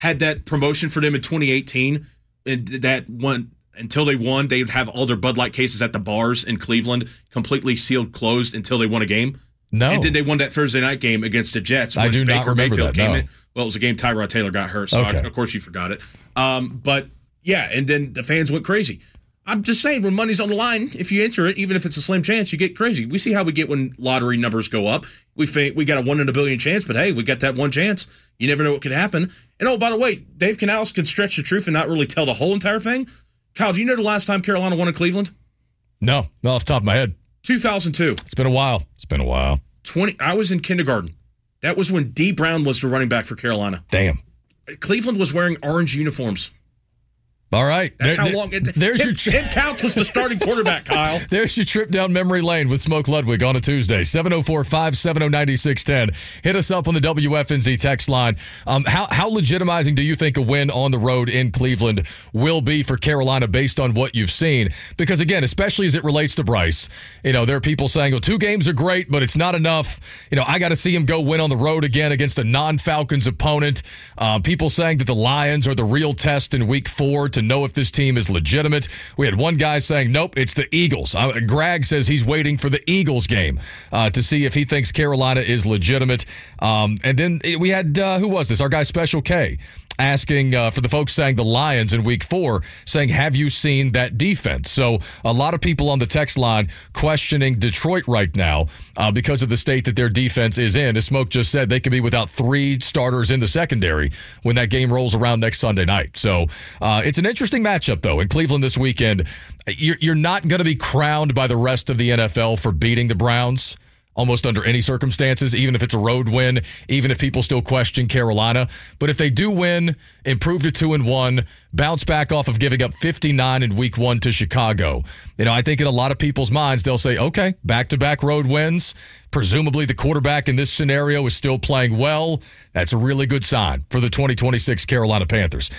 had that promotion for them in 2018, and that one until they won, they would have all their Bud Light cases at the bars in Cleveland completely sealed, closed until they won a game. No. And then they won that Thursday night game against the Jets. I do not remember Mayfield that, came no. in. Well, it was a game Tyrod Taylor got hurt, so Okay. of course you forgot it. But, yeah, and then the fans went crazy. I'm just saying, when money's on the line, if you enter it, even if it's a slim chance, you get crazy. We see how we get when lottery numbers go up. We got a 1 in a billion chance, but hey, we got that one chance. You never know what could happen. And oh, by the way, Dave Canales can stretch the truth and not really tell the whole entire thing. Kyle, do you know the last time Carolina won in Cleveland? No, not off the top of my head. 2002. It's been a while. I was in kindergarten. That was when D. Brown was the running back for Carolina. Damn. Cleveland was wearing orange uniforms. All right. That's how long. Tim Couch was the starting quarterback, Kyle. There's your trip down memory lane with Smoke Ludwig on a Tuesday. 704-570-9610. Hit us up on the WFNZ text line. How legitimizing do you think a win on the road in Cleveland will be for Carolina based on what you've seen? Because, again, especially as it relates to Bryce, there are people saying, well, 2 games are great, but it's not enough. I got to see him go win on the road again against a non-Falcons opponent. People saying that the Lions are the real test in week 4 to know if this team is legitimate. We had one guy saying, nope, it's the Eagles. Greg says he's waiting for the Eagles game to see if he thinks Carolina is legitimate. And then we had, who was this? Our guy Special K asking for the folks saying the Lions in week 4, saying, have you seen that defense? So a lot of people on the text line questioning Detroit right now because of the state that their defense is in. As Smoke just said, they could be without 3 starters in the secondary when that game rolls around next Sunday night. So it's an interesting matchup, though, in Cleveland this weekend. You're not going to be crowned by the rest of the NFL for beating the Browns almost under any circumstances, even if it's a road win, even if people still question Carolina. But if they do win, improve to 2-1, bounce back off of giving up 59 in week 1 to Chicago, I think in a lot of people's minds, they'll say, okay, back-to-back road wins. Presumably the quarterback in this scenario is still playing well. That's a really good sign for the 2026 Carolina Panthers.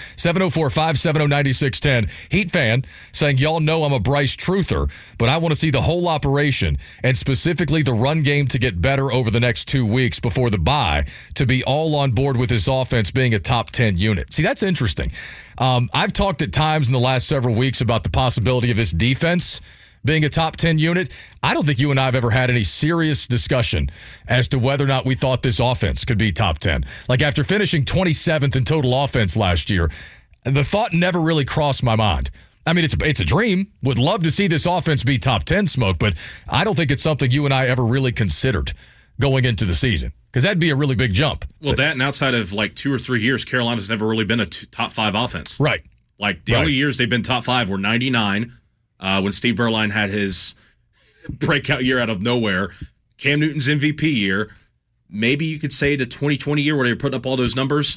704-570-9610. Heat fan saying, y'all know I'm a Bryce truther, but I want to see the whole operation and specifically the run game to get better over the next 2 weeks before the bye to be all on board with his offense being a top 10 unit. See, that's interesting. I've talked at times in the last several weeks about the possibility of this defense being a top 10 unit. I don't think you and I have ever had any serious discussion as to whether or not we thought this offense could be top 10. Like after finishing 27th in total offense last year, the thought never really crossed my mind. I mean, it's a dream. Would love to see this offense be top 10, Smoke, but I don't think it's something you and I ever really considered going into the season because that'd be a really big jump. Well, that and outside of like 2 or 3 years, Carolina's never really been a top 5 offense. Right. Like the only years they've been top 5 were 99 when Steve Berline had his breakout year out of nowhere, Cam Newton's MVP year. Maybe you could say the 2020 year where they were putting up all those numbers,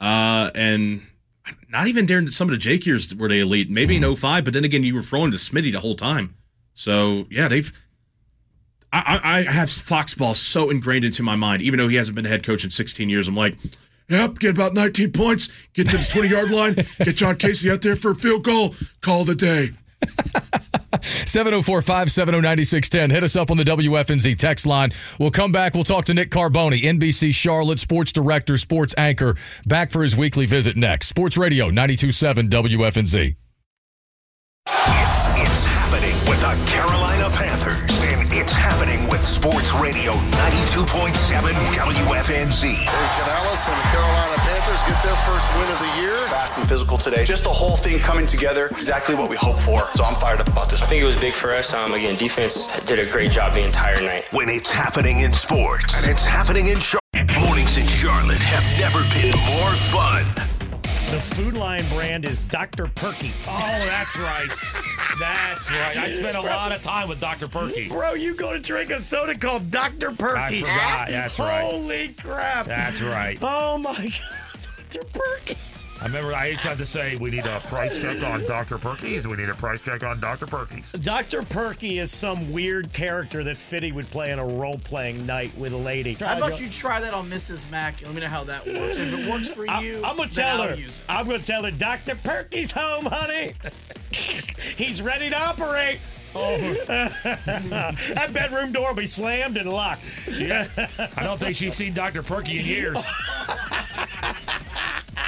and not even during some of the Jake years were they elite. Maybe in 05, but then again, you were throwing to Smitty the whole time. So, yeah, I have Foxball so ingrained into my mind, even though he hasn't been a head coach in 16 years. I'm like, yep, get about 19 points, get to the 20-yard line, get John Casey out there for a field goal, call the day. 704-570-9610. Hit us up on the WFNZ text line. We'll come back. We'll talk to Nick Carboni, NBC Charlotte sports director, sports anchor, back for his weekly visit next. Sports Radio 92.7 WFNZ. It's happening with the Carolina Panthers, and it's happening with Sports Radio 92.7 WFNZ. Canales and the Carolina Panthers get their first win of the year. Fast and physical today. Just the whole thing coming together, exactly what we hoped for. So I'm fired up about this. I think it was big for us. Again, defense did a great job the entire night. When it's happening in sports, and it's happening in Charlotte. Mornings in Charlotte have never been more fun. The Food Lion brand is Dr. Perky. Oh, that's right. That's right. I spent a lot of time with Dr. Perky. Bro, you go to drink a soda called Dr. Perky. I forgot. That's right. Holy crap. That's right. Oh, my God. Dr. Perky. I remember I used to have to say, we need a price check on Dr. Perky's. We need a price check on Dr. Perky's. Dr. Perky is some weird character that Fitty would play in a role-playing night with a lady. How about you try that on Mrs. Mack? Let me know how that works. If it works for you, I'm going to tell her. I'm going to tell her, Dr. Perky's home, honey. He's ready to operate. Oh. That bedroom door will be slammed and locked. Yeah. I don't think she's seen Dr. Perky in years.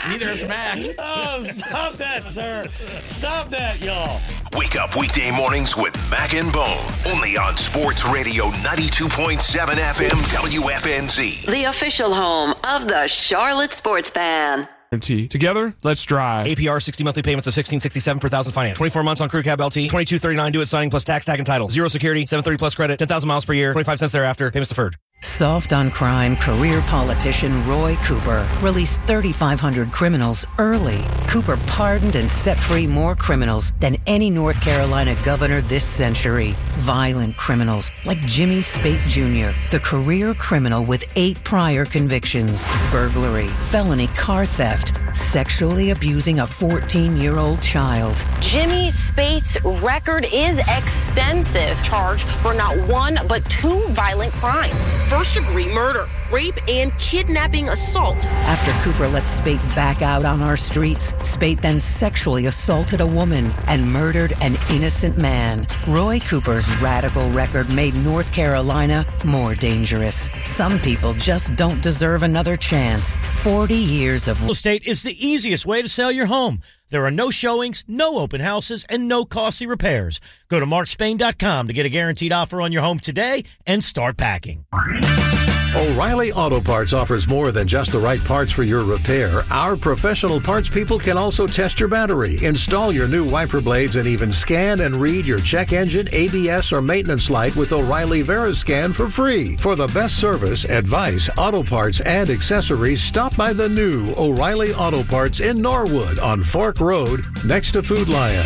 Neither is Mac. Oh, stop that, sir. Stop that, y'all. Wake up weekday mornings with Mac and Bone. Only on Sports Radio 92.7 FM WFNZ. The official home of the Charlotte Sports Fan. Together, let's drive. APR 60 monthly payments of $16.67 per thousand finance. 24 months on crew cab LT. $22.39 due at signing plus tax, tag, and title. Zero security. 730 plus credit. 10,000 miles per year. 25 cents thereafter. Payments deferred. Soft on crime career politician Roy Cooper released 3,500 criminals early. Cooper pardoned and set free more criminals than any North Carolina governor this century. Violent criminals like Jimmy Spate Jr., the career criminal with 8 prior convictions: burglary, felony car theft, sexually abusing a 14-year-old child. Jimmy Spate's record is extensive, charged for not 1 but 2 violent crimes. First-degree murder, rape, and kidnapping assault. After Cooper let Spate back out on our streets, Spate then sexually assaulted a woman and murdered an innocent man. Roy Cooper's radical record made North Carolina more dangerous. Some people just don't deserve another chance. 40 years of Real estate is the easiest way to sell your home. There are no showings, no open houses, and no costly repairs. Go to markspain.com to get a guaranteed offer on your home today and start packing. O'Reilly Auto Parts offers more than just the right parts for your repair. Our professional parts people can also test your battery, install your new wiper blades, and even scan and read your check engine, ABS, or maintenance light with O'Reilly VeriScan for free. For the best service, advice, auto parts, and accessories, stop by the new O'Reilly Auto Parts in Norwood on Fork Road next to Food Lion.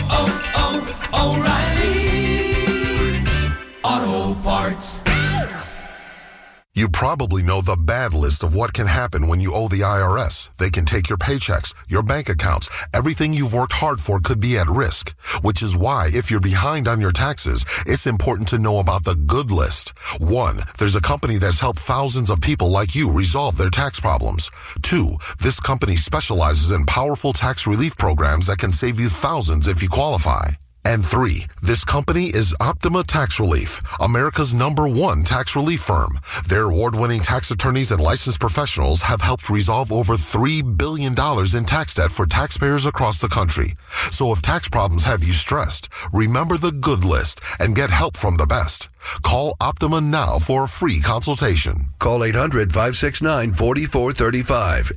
O'Reilly Auto Parts. You probably know the bad list of what can happen when you owe the IRS. They can take your paychecks, your bank accounts. Everything you've worked hard for could be at risk, which is why if you're behind on your taxes, it's important to know about the good list. 1, there's a company that's helped thousands of people like you resolve their tax problems. 2, this company specializes in powerful tax relief programs that can save you thousands if you qualify. And 3, this company is Optima Tax Relief, America's #1 tax relief firm. Their award-winning tax attorneys and licensed professionals have helped resolve over $3 billion in tax debt for taxpayers across the country. So if tax problems have you stressed, remember the good list and get help from the best. Call Optima now for a free consultation. Call 800-569-4435.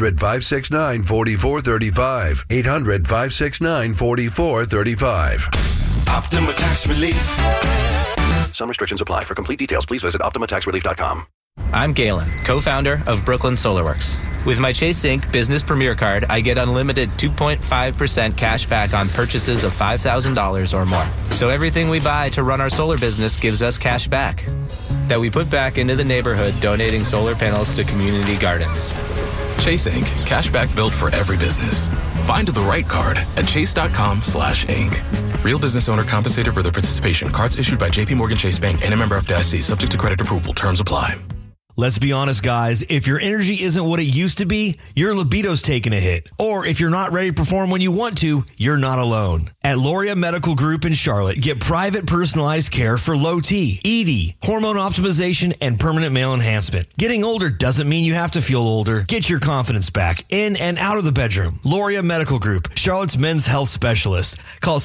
800-569-4435. 800-569-4435. Optima Tax Relief. Some restrictions apply. For complete details, please visit OptimaTaxRelief.com. I'm Galen, co-founder of Brooklyn SolarWorks. With my Chase Inc. Business Premier Card, I get unlimited 2.5% cash back on purchases of $5,000 or more. So everything we buy to run our solar business gives us cash back that we put back into the neighborhood, donating solar panels to community gardens. Chase Inc. Cashback built for every business. Find the right card at chase.com/inc. Real business owner compensated for their participation. Cards issued by JP Morgan Chase Bank and a member FDIC. Subject to credit approval. Terms apply. Let's be honest, guys. If your energy isn't what it used to be, your libido's taking a hit. Or if you're not ready to perform when you want to, you're not alone. At Loria Medical Group in Charlotte, get private personalized care for low T, ED, hormone optimization, and permanent male enhancement. Getting older doesn't mean you have to feel older. Get your confidence back in and out of the bedroom. Loria Medical Group, Charlotte's men's health specialist. Call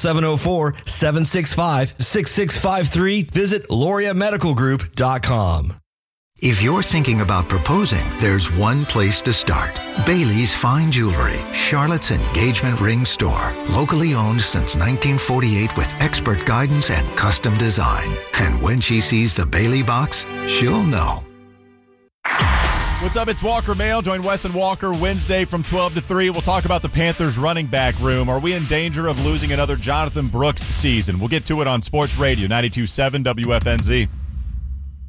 704-765-6653. Visit LoriaMedicalGroup.com. If you're thinking about proposing, there's one place to start. Bailey's Fine Jewelry, Charlotte's engagement ring store. Locally owned since 1948 with expert guidance and custom design. And when she sees the Bailey box, she'll know. What's up? It's Walker Mail. Join Wes and Walker Wednesday from 12 to 3. We'll talk about the Panthers running back room. Are we in danger of losing another Jonathan Brooks season? We'll get to it on Sports Radio 92.7 WFNZ.